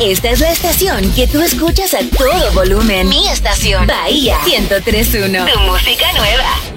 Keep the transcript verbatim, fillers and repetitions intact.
Esta es la estación que tú escuchas a todo volumen. Mi estación. Bahía ciento tres punto uno. Tu música nueva.